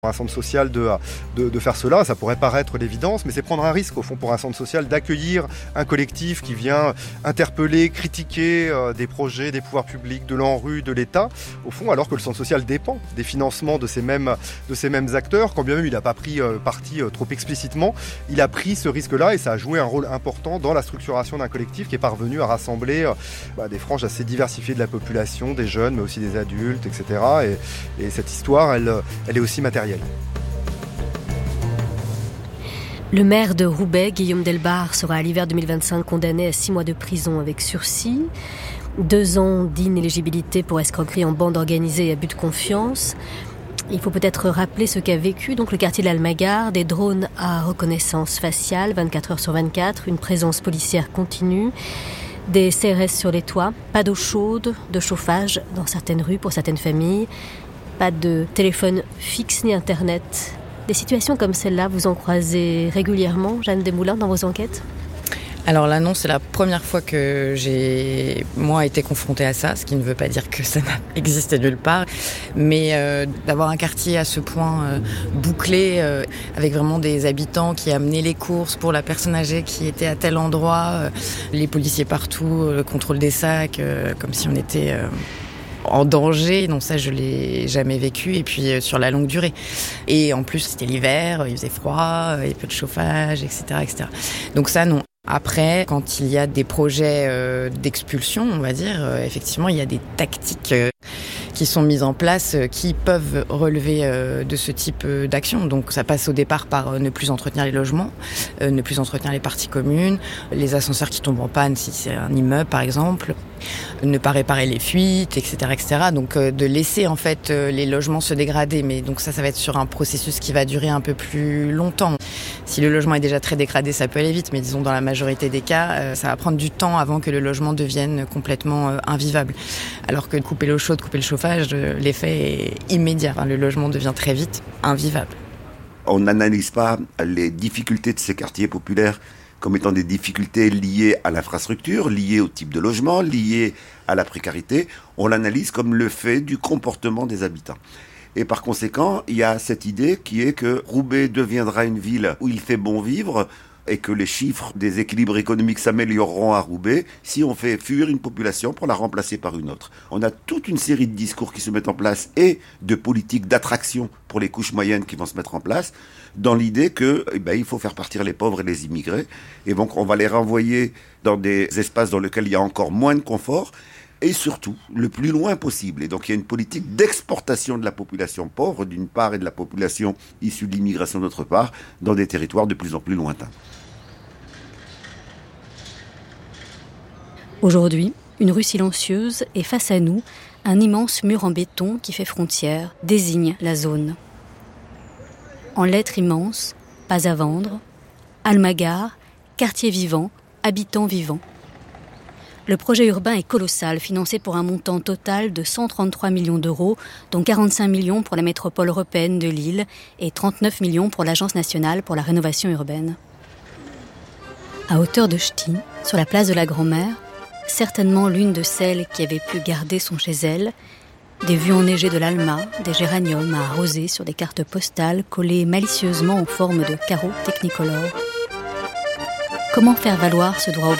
Un centre social de faire cela, ça pourrait paraître l'évidence, mais c'est prendre un risque au fond pour un centre social d'accueillir un collectif qui vient interpeller, critiquer des projets, des pouvoirs publics, de l'ANRU, de l'État, au fond, alors que le centre social dépend des financements de ces mêmes acteurs, quand bien même il n'a pas pris parti trop explicitement, il a pris ce risque-là et ça a joué un rôle important dans la structuration d'un collectif qui est parvenu à rassembler des franges assez diversifiées de la population, des jeunes, mais aussi des adultes, etc. Et cette histoire, elle est aussi matérielle. Le maire de Roubaix, Guillaume Delbar, sera à l'hiver 2025 condamné à 6 mois de prison avec sursis, 2 ans d'inéligibilité pour escroquerie en bande organisée et abus de confiance. Il faut peut-être rappeler ce qu'a vécu donc le quartier de l'Almagar, des drones à reconnaissance faciale 24 heures sur 24, une présence policière continue, des CRS sur les toits, pas d'eau chaude, de chauffage dans certaines rues pour certaines familles, pas de téléphone fixe ni internet. Des situations comme celle-là, vous en croisez régulièrement, Jeanne Desmoulins, dans vos enquêtes ? Alors là, non, c'est la première fois que j'ai, moi, été confrontée à ça, ce qui ne veut pas dire que ça n'a existé nulle part. Mais d'avoir un quartier à ce point bouclé, avec vraiment des habitants qui amenaient les courses pour la personne âgée qui était à tel endroit, les policiers partout, le contrôle des sacs, comme si on était en danger. Non, ça, je l'ai jamais vécu. Et puis, sur la longue durée. Et en plus, c'était l'hiver, il faisait froid, il y avait peu de chauffage, etc., etc. Donc ça, non. Après, quand il y a des projets d'expulsion, on va dire, effectivement, il y a des tactiques qui sont mises en place qui peuvent relever de ce type d'action. Donc ça passe au départ par ne plus entretenir les logements, ne plus entretenir les parties communes, les ascenseurs qui tombent en panne si c'est un immeuble par exemple, ne pas réparer les fuites, etc., etc. Donc de laisser en fait les logements se dégrader. Mais donc ça va être sur un processus qui va durer un peu plus longtemps. Si le logement est déjà très dégradé, ça peut aller vite, mais disons dans la majorité des cas, ça va prendre du temps avant que le logement devienne complètement invivable. Alors que couper l'eau chaude, couper le chauffage, l'effet est immédiat. Enfin, le logement devient très vite invivable. On n'analyse pas les difficultés de ces quartiers populaires comme étant des difficultés liées à l'infrastructure, liées au type de logement, liées à la précarité. On l'analyse comme le fait du comportement des habitants. Et par conséquent, il y a cette idée qui est que Roubaix deviendra une ville où il fait bon vivre et que les chiffres des équilibres économiques s'amélioreront à Roubaix si on fait fuir une population pour la remplacer par une autre. On a toute une série de discours qui se mettent en place et de politiques d'attraction pour les couches moyennes qui vont se mettre en place dans l'idée que il faut faire partir les pauvres et les immigrés. Et donc on va les renvoyer dans des espaces dans lesquels il y a encore moins de confort et surtout le plus loin possible. Et donc il y a une politique d'exportation de la population pauvre d'une part et de la population issue de l'immigration d'autre part dans des territoires de plus en plus lointains. Aujourd'hui, une rue silencieuse et face à nous, un immense mur en béton qui fait frontière désigne la zone. En lettres immenses, pas à vendre, Almagar, quartier vivant, habitants vivants. Le projet urbain est colossal, financé pour un montant total de 133 millions d'euros, dont 45 millions pour la métropole européenne de Lille et 39 millions pour l'Agence nationale pour la rénovation urbaine. À hauteur de Ch'ti, sur la place de la Grand-Mère, certainement l'une de celles qui avait pu garder son chez elle, des vues enneigées de l'Alma, des géraniums à arroser sur des cartes postales collées malicieusement en forme de carreaux technicolores. Comment faire valoir ce droit au bonheur ?